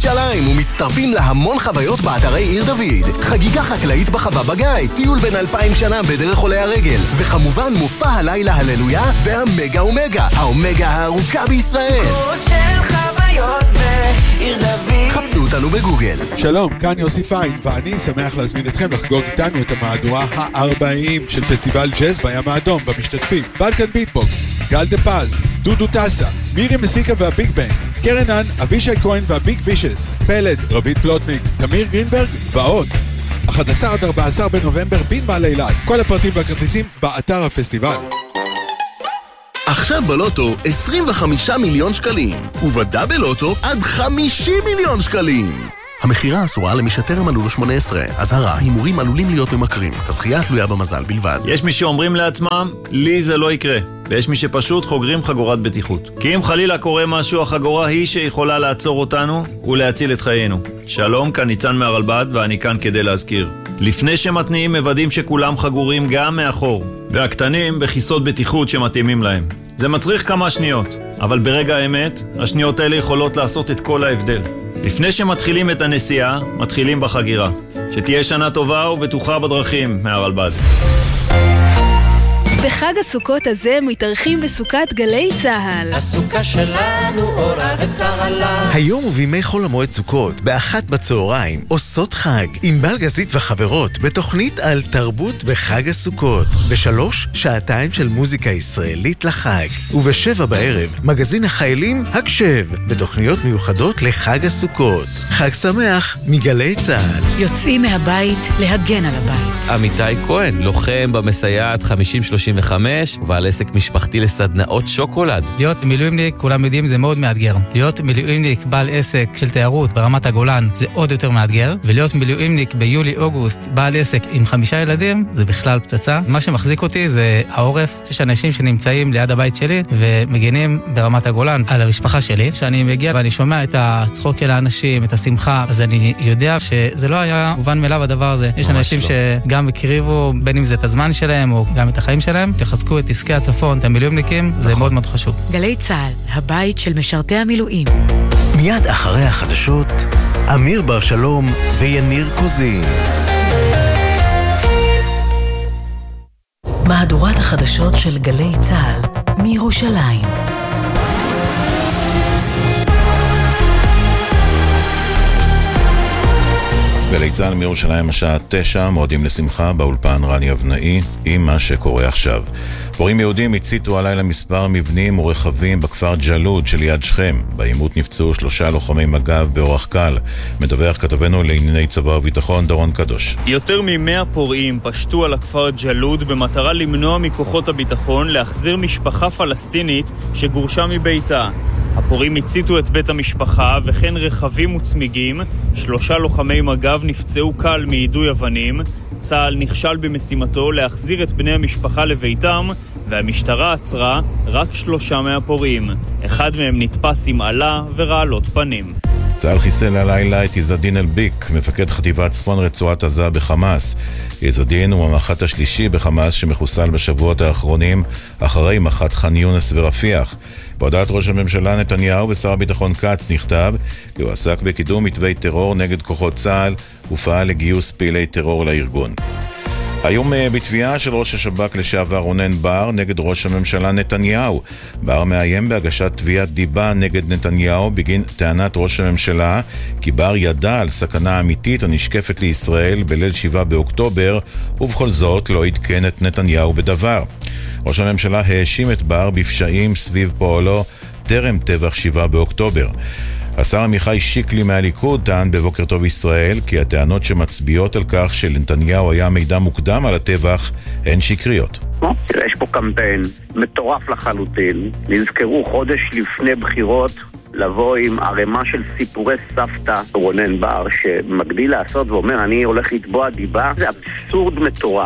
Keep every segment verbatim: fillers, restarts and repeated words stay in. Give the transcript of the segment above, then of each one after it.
בירושלים ומצטרפים להמון חוויות באתרי עיר דוד. חגיגה חקלאית בחווה בגיא, טיול בין אלפיים שנה בדרך עולי הרגל, וכמובן מופע הלילה הללויה והמגה אומגה, האומגה הארוכה בישראל. סוכות של חוויות בעיר דוד. חפשו אותנו בגוגל. שלום, כאן יוסי פיין, ואני שמח להזמין אתכם לחגוג איתנו את המהדורה ה-ארבעים של פסטיבל ג'אז בים האדום. במשתתפים בלקן ביטבוקס, גל דה פז, דודו טסה, מירי מסיקה והביג בנד, קרנן, אבישי כהן והביג וישס, פלד, רביד פלוטניק, תמיר גרינברג ועוד. אחד עשר עד ארבעה עשר בנובמבר בנמל אילת. כל הפרטים והכרטיסים באתר הפסטיבל. עכשיו בלוטו עשרים וחמישה מיליון שקלים, ובדאבל לוטו עד חמישים מיליון שקלים. המחירה אסורה למי שטרם מלאו לו שמונה עשרה. אזהרה, הימורים עלולים להיות ממכרים. הזכייה תלויה במזל בלבד. יש מי שאומרים לעצמם, לי זה לא יקרה. ויש מי שפשוט חוגרים חגורת בטיחות. כי אם חלילה קורה משהו, החגורה היא שיכולה לעצור אותנו ולהציל את חיינו. שלום, כאן ניצן מהרלב"ד, ואני כאן כדי להזכיר. לפני שמתניעים מוודאים שכולם חגורים גם מאחור, והקטנים בכיסות בטיחות שמתאימים להם. זה מצריך כמה שניות, אבל ברגע האמת, השניות האלה יכולות לעשות את כל ההבדל. לפני שמתחילים את הנסיעה, מתחילים בחגירה. שתהיה שנה טובה ובטוחה בדרכים מהרלב"ד. בחג הסוכות הזה מתארחים בסוכת גלי צהל. הסוכה שלנו אורה וצהלה. היום ובימי חול המועד סוכות, באחת בצהריים, עושות חג. עם בלגזית וחברות, בתוכנית על תרבות בחג הסוכות. בשלוש, שעתיים של מוזיקה ישראלית לחג. ובשבע בערב, מגזין החיילים הקשב, בתוכניות מיוחדות לחג הסוכות. חג שמח מגלי צהל. יוצאים מהבית להגן על הבית. עמיתי כהן, לוחם במסייעת חמישים שלושים וחמש, ובעל עסק משפחתי לסדנאות שוקולד. להיות מילואימניק, כולם יודעים, זה מאוד מאתגר. להיות מילואימניק בעל עסק של תיירות ברמת הגולן זה עוד יותר מאתגר, ולהיות מילואימניק ביולי-אוגוסט בעל עסק עם חמישה ילדים זה בכלל פצצה. מה שמחזיק אותי זה העורף. יש אנשים שנמצאים ליד הבית שלי ומגינים ברמת הגולן על המשפחה שלי. כשאני מגיע ואני שומע את הצחוק של האנשים, את השמחה, אז אני יודע שזה לא היה מובן מאליו הדבר הזה. יש אנשים לא. שגם הקריבו בין אם זה את הזמן שלהם או גם את החיים שלהם. תחזקו את עסקי הצפון, את המילואימניקים, זה מאוד מאוד חשוב. גלי צהל, הבית של משרתי המילואים. מיד אחרי החדשות, אמיר בר שלום ויניר קוזין. מהדורת החדשות של גלי צהל מירושלים. גלי צהל מירושלים השעה תשע, מועדים לשמחה באולפן רני אבנאי עם מה שקורה עכשיו. פורעים יהודים הציתו הלילה מספר מבנים ורכבים בכפר ג'לוד שליד שכם. בעימות נפצעו שלושה לוחמי מג"ב באורח קל. מדווח כתבנו לענייני צבא וביטחון דורון קדוש. יותר ממאה פורעים פשטו על הכפר ג'לוד במטרה למנוע מכוחות הביטחון להחזיר משפחה פלסטינית שגורשה מביתה. הפורעים הציתו את בית המשפחה וכן רכבים וצמיגים. שלושה לוחמי מג"ב נפצעו קל מיידוי אבנים. צה"ל נכשל במשימתו להחזיר את בני המשפחה לביתם, והמשטרה עצרה רק שלושה מהפורעים. אחד מהם נתפס עם עלה ורעלות פנים. צה"ל חיסל הלילה את עזדין אלביק, מפקד חטיבת צפון רצועת עזה בחמאס. עזדין הוא המח"ט השלישי בחמאס שמחוסל בשבועות האחרונים אחרי מח"ט ח'אן יונס ורפיח. בהודעת ראש הממשלה נתניהו ושר הביטחון כץ נכתב כי הוא עסק בקידום מתווי טרור נגד כוחות צה"ל ופעל לגיוס פעילי טרור לארגון. היום בתביעה של ראש השב"כ לשעבר רונן בר נגד ראש הממשלה נתניהו. בר מאיים בהגשת תביעת דיבה נגד נתניהו בגין טענת ראש הממשלה כי בר ידע על סכנה אמיתית הנשקפת לישראל בליל שבעה באוקטובר, ובכל זאת לא עדכן את נתניהו בדבר. ראש הממשלה האשים את בר בפשעים סביב פועלו טרם טבח שבעה באוקטובר. השר עמיחי שיקלי מהליכוד טען בבוקר טוב ישראל כי הטענות שמצביעות על כך שלנתניהו היה מידע מוקדם על הטבח הן שקריות. יש פה קמפיין מטורף לחלוטין. נזכרו חודש לפני בחירות לבוא עם ערימה של סיפורי סבתא. רונן בר שמגדיל לעשות ואומר אני הולך לתבוע דיבה, זה אבסורד מטורף.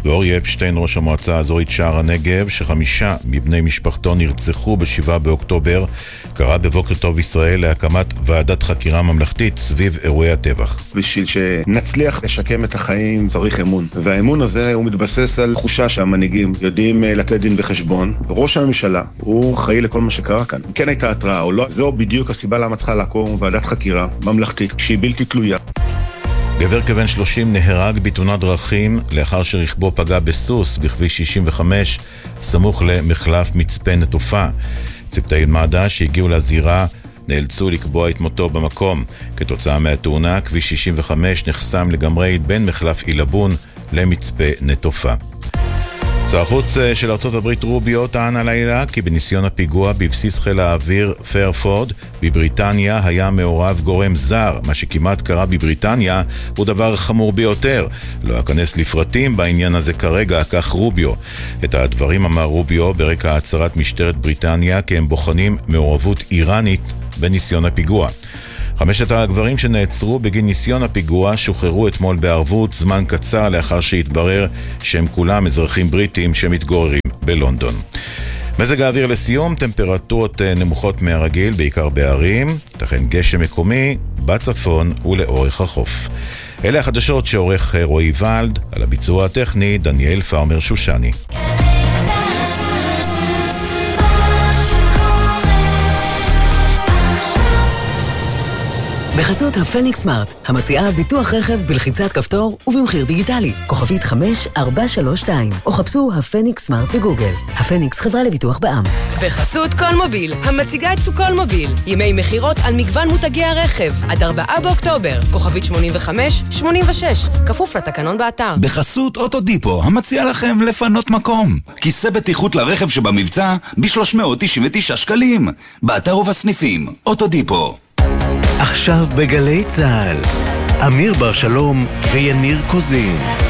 ואורי אפשטיין, ראש המועצה האזורית שער הנגב, שחמישה מבני משפחתו נרצחו בשבעה באוקטובר, קרא בבוקר טוב ישראל להקמת ועדת חקירה ממלכתית סביב אירועי הטבח. בשביל שנצליח לשקם את החיים צריך אמון, והאמון הזה הוא מתבסס על תחושה שהמנהיגים יודעים לתת דין וחשבון. ראש הממשלה הוא אחראי לכל מה שקרה כאן. כן הייתה התראה או לא, זו בדיוק הסיבה למה צריכה לקום ועדת חקירה ממלכתית שהיא בלתי תלויה. גבר כבן שלושים נהרג בתאונת דרכים לאחר שרכבו פגע בסוס בכביש שישים וחמש סמוך למחלף מצפה נטופה. צוותי מד"א שהגיעו לזירה נאלצו לקבוע את מותו במקום. כתוצאה מהתאונה, כביש שישים וחמש נחסם לגמרי בין מחלף אילבון למצפה נטופה. שר החוץ של ארצות הברית רוביו טען הלילה כי בניסיון הפיגוע בבסיס חיל האוויר פיירפורד בבריטניה היה מעורב גורם זר. מה שכמעט קרה בבריטניה הוא דבר חמור ביותר. לא אכנס לפרטים בעניין הזה כרגע, כך רוביו. את הדברים אמר רוביו ברקע הצהרת משטרת בריטניה כי הם בוחנים מעורבות איראנית בניסיון הפיגוע. חמשת הגברים שנעצרו בגין ניסיון הפיגוע שוחררו אתמול בערבות זמן קצר לאחר שהתברר שהם כולם אזרחים בריטים שמתגוררים בלונדון. מזג האוויר לסיום, טמפרטורות נמוכות מהרגיל, בעיקר בערים, תכן גשם מקומי בצפון ולאורך החוף. אלה החדשות שעורך רועי ולד, על הביצוע הטכני דניאל פארמר שושני. בחסות הפניקס סמארט, המציעה ביטוח רכב בלחיצת כפתור ובמחיר דיגיטלי, כוכבית חמש ארבע שלוש שתיים, או חפשו הפניקס סמארט בגוגל. הפניקס חברה לביטוח בע"מ. בחסות קולמוביל, המציגה את סוקולמוביל, ימי מחירות על מגוון מותגי הרכב, עד ארבעה באוקטובר, כוכבית שמונים וחמש שמונים ושש, כפוף לתקנון באתר. בחסות אוטודיפו, המציע לכם לפנות מקום. כיסא בטיחות לרכב שבמבצע ב-שלוש מאות תשעים ותשעה שקלים. באתר ובסניפים, אוטודיפו. עכשיו בגלי צהל, אמיר בר שלום ויניר קוזין.